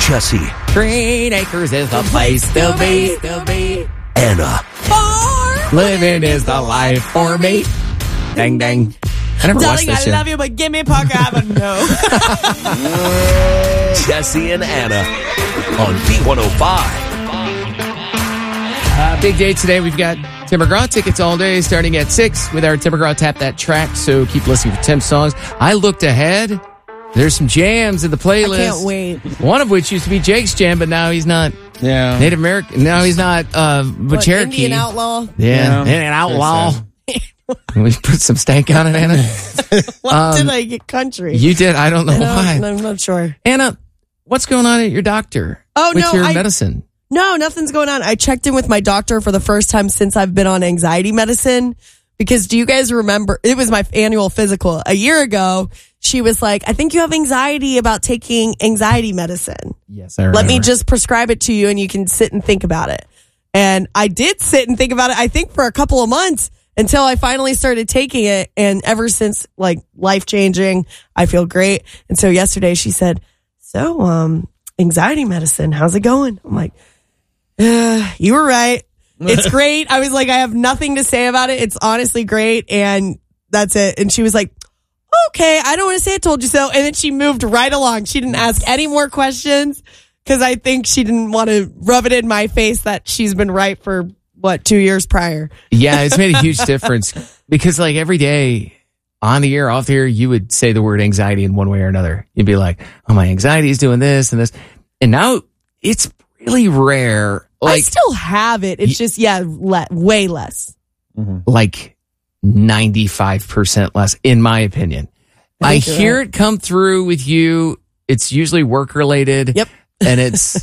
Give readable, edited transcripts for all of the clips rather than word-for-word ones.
Jesse. Green Acres is the place to be. Anna. Living is the life for me. Dang, dang. I never watched Darling, that I shit. love you, but give me Parker Avenue. Jesse and Anna on B105. Big day today. We've got Tim McGraw tickets all day starting at 6 with our Tim McGraw Tap That Track. So keep listening for Tim's songs. I looked ahead. There's some jams in the playlist. I can't wait. One of which used to be Jake's jam, but now he's not Native American. Now he's not What, Cherokee. Indian outlaw? Yeah, Indian outlaw. We put some stank on it, Anna. What did I get country? You did. I don't know why. I'm not sure. Anna, what's going on at your doctor? Oh, with no, your medicine? No, nothing's going on. I checked in with my doctor for the first time since I've been on anxiety medicine. Because do you guys remember, it was my annual physical. A year ago, she was like, I think you have anxiety about taking anxiety medicine. Yes, I remember. Let me just prescribe it to you and you can sit and think about it. And I did sit and think about it, I think for a couple of months until I finally started taking it. And ever since, like, life changing, I feel great. And so yesterday she said, so, anxiety medicine, how's it going? I'm like, you were right. It's great. I was like, I have nothing to say about it. It's honestly great. And that's it. And she was like, okay, I don't want to say I told you so. And then she moved right along. She didn't ask any more questions because I think she didn't want to rub it in my face that she's been right for, 2 years prior. Yeah, it's made a huge difference because, like, every day on the air, off the air, you would say the word anxiety in one way or another. You'd be like, oh, my anxiety is doing this and this. And now it's really rare. Like, I still have it. It's just, way less. Like 95% less, in my opinion. I hear it come through with you. It's usually work related. Yep. And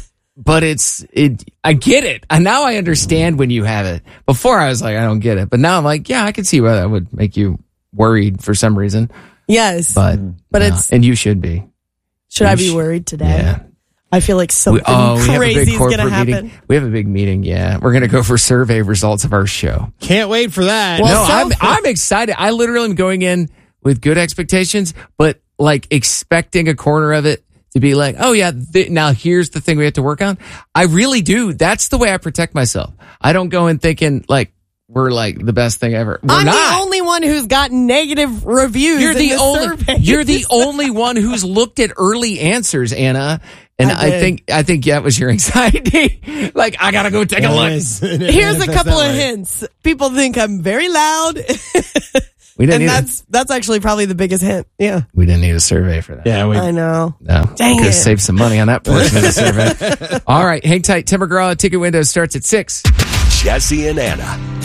I get it. And now I understand when you have it. Before I was like, I don't get it. But now I'm like, yeah, I can see why that would make you worried for some reason. Yes. But it's, and you should be. Should I be worried today? Yeah. I feel like something crazy is going to happen. Meeting. We have a big meeting. Yeah. We're going to go for survey results of our show. Can't wait for that. Well, I'm excited. I literally am going in with good expectations, but like expecting a corner of it to be like, oh yeah, now here's the thing we have to work on. I really do. That's the way I protect myself. I don't go in thinking like we're like the best thing ever. I'm the only one who's gotten negative reviews. You're the only one who's looked at early answers, Anna. And I think that was your anxiety. Like, I gotta go take a look. Here's a couple of hints. People think I'm very loud. That's actually probably the biggest hint. Yeah. We didn't need a survey for that. Yeah, I know. No. Dang it. Save some money on that portion of the survey. All right. Hang tight. Tim McGraw ticket window starts at 6. Jesse and Anna